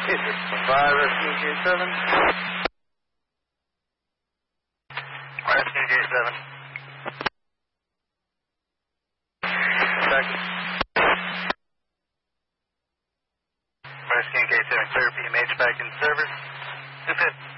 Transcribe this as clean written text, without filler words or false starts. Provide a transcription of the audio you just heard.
5, Rescue Gate 7. Rescue Gate 7. Second. Rescue Gate 7, clear PMH back in service. 250.